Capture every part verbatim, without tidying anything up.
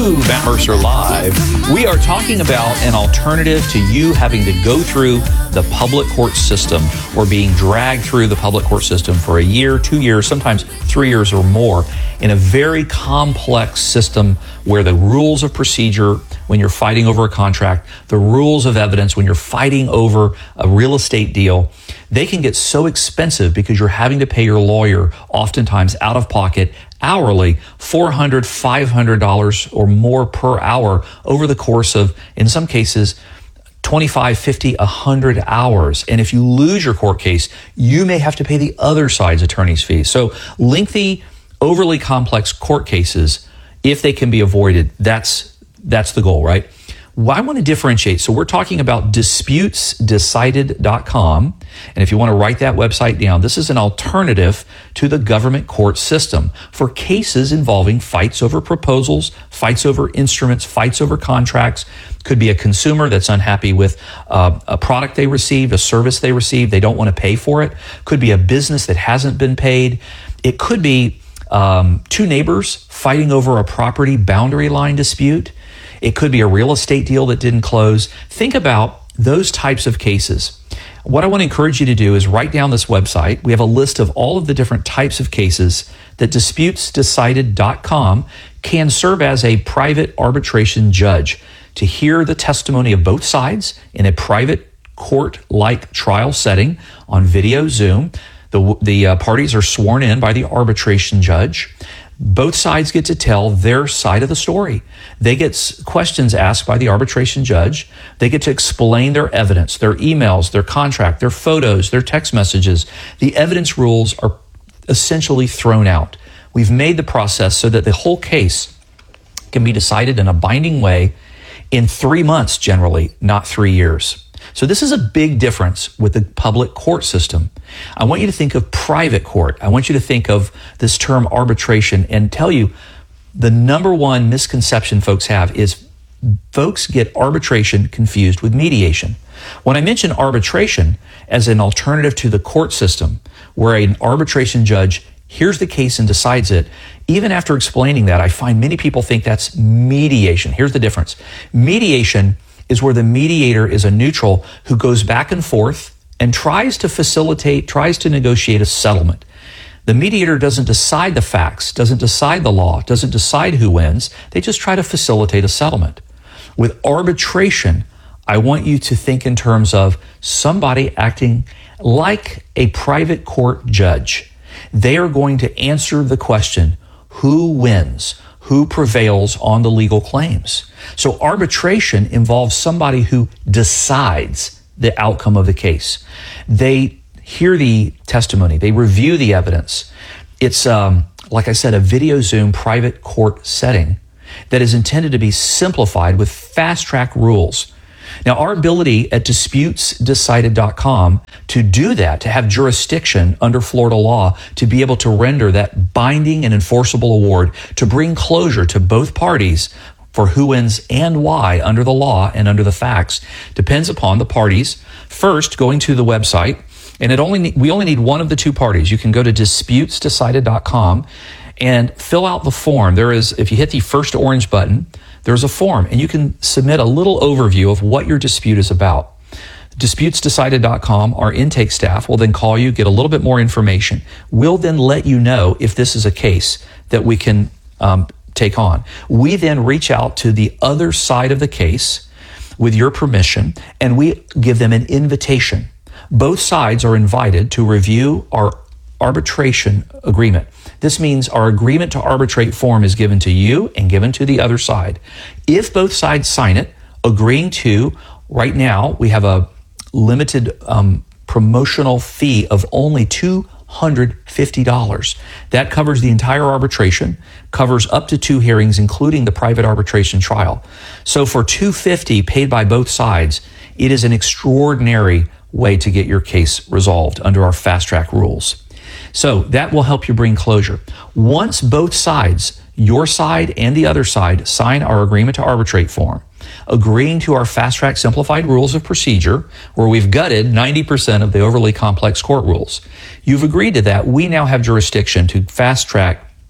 to Matt Mercer Live. We are talking about an alternative to you having to go through the public court system or being dragged through the public court system for a year, two years, sometimes three years or more in a very complex system where the rules of procedure when you're fighting over a contract, the rules of evidence when you're fighting over a real estate deal, they can get so expensive because you're having to pay your lawyer oftentimes out of pocket hourly, four hundred dollars, five hundred dollars or more per hour over the course of, in some cases, twenty-five, fifty, one hundred hours. And if you lose your court case, you may have to pay the other side's attorney's fees. So lengthy, overly complex court cases, if they can be avoided, that's that's the goal, right? Well, I want to differentiate. So we're talking about disputes decided dot com. And if you want to write that website down, this is an alternative to the government court system for cases involving fights over proposals, fights over instruments, fights over contracts. Could be a consumer that's unhappy with uh, a product they received, a service they received. They don't want to pay for it. Could be a business that hasn't been paid. It could be um, two neighbors fighting over a property boundary line dispute. It could be a real estate deal that didn't close. Think about those types of cases. What I want to encourage you to do is write down this website. We have a list of all of the different types of cases that disputes decided dot com can serve as a private arbitration judge to hear the testimony of both sides in a private court-like trial setting on video Zoom. The, the uh, parties are sworn in by the arbitration judge. Both sides get to tell their side of the story. They get questions asked by the arbitration judge. They get to explain their evidence, their emails, their contract, their photos, their text messages. The evidence rules are essentially thrown out. We've made the process so that the whole case can be decided in a binding way in three months generally, not three years. So this is a big difference with the public court system. I want you to think of private court. I want you to think of this term arbitration and tell you the number one misconception folks have is folks get arbitration confused with mediation. When I mention arbitration as an alternative to the court system, where an arbitration judge hears the case and decides it, even after explaining that, I find many people think that's mediation. Here's the difference. Mediation is where the mediator is a neutral who goes back and forth and tries to facilitate, tries to negotiate a settlement. The mediator doesn't decide the facts, doesn't decide the law, doesn't decide who wins. They just try to facilitate a settlement. With arbitration, I want you to think in terms of somebody acting like a private court judge. They are going to answer the question, who wins? Who prevails on the legal claims? So arbitration involves somebody who decides the outcome of the case. They hear the testimony. They review the evidence. It's, um, like I said, a video Zoom private court setting that is intended to be simplified with fast-track rules. Now, our ability at disputes decided dot com to do that, to have jurisdiction under Florida law, to be able to render that binding and enforceable award, to bring closure to both parties for who wins and why under the law and under the facts, depends upon the parties first going to the website. And it only we only need one of the two parties. You can go to disputes decided dot com and fill out the form. There is, if you hit the first orange button, there's a form, and you can submit a little overview of what your dispute is about. disputes decided dot com, our intake staff will then call you, get a little bit more information. We'll then let you know if this is a case that we can um, take on. We then reach out to the other side of the case with your permission, and we give them an invitation. Both sides are invited to review our arbitration agreement. This means our agreement to arbitrate form is given to you and given to the other side. If both sides sign it, agreeing to, right now, we have a limited um, promotional fee of only two hundred fifty dollars. That covers the entire arbitration, covers up to two hearings, including the private arbitration trial. So for two hundred fifty dollars paid by both sides, it is an extraordinary way to get your case resolved under our fast track rules. So that will help you bring closure. Once both sides, your side and the other side, sign our agreement to arbitrate form, agreeing to our fast track simplified rules of procedure, where we've gutted ninety percent of the overly complex court rules. You've agreed to that. We now have jurisdiction to fast track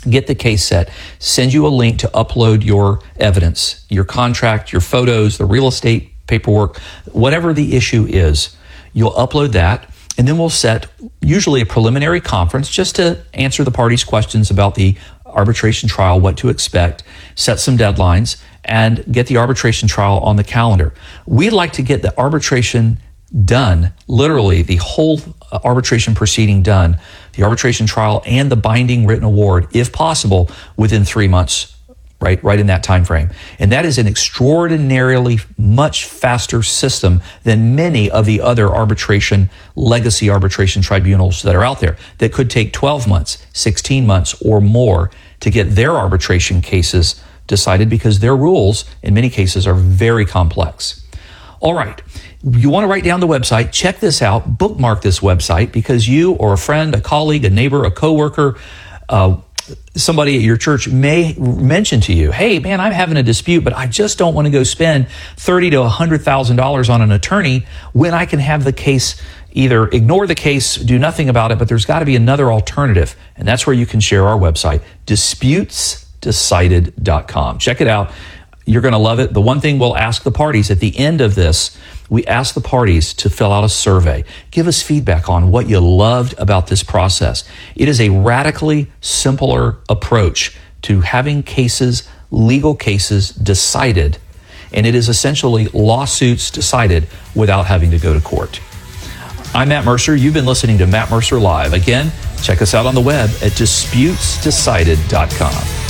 get the case set, send you a link to upload your evidence, your contract, your photos, the real estate paperwork, whatever the issue is. You'll upload that, and then we'll set usually a preliminary conference just to answer the parties' questions about the arbitration trial, what to expect, set some deadlines, and get the arbitration trial on the calendar. We'd like to get the arbitration done, literally the whole arbitration proceeding done, the arbitration trial and the binding written award, if possible, within three months, right, right in that time frame. And that is an extraordinarily much faster system than many of the other arbitration, legacy arbitration tribunals that are out there that could take twelve months, sixteen months, or more to get their arbitration cases decided because their rules, in many cases, are very complex. All right. You want to write down the website, check this out, bookmark this website because you or a friend, a colleague, a neighbor, a coworker, uh, somebody at your church may mention to you, hey, man, I'm having a dispute, but I just don't want to go spend thirty thousand to one hundred thousand dollars on an attorney when I can have the case either ignore the case, do nothing about it, but there's got to be another alternative. And that's where you can share our website, disputes decided dot com. Check it out. You're going to love it. The one thing we'll ask the parties at the end of this, we ask the parties to fill out a survey. Give us feedback on what you loved about this process. It is a radically simpler approach to having cases, legal cases decided, and it is essentially lawsuits decided without having to go to court. I'm Matt Mercer. You've been listening to Matt Mercer Live. Again, check us out on the web at disputes decided dot com.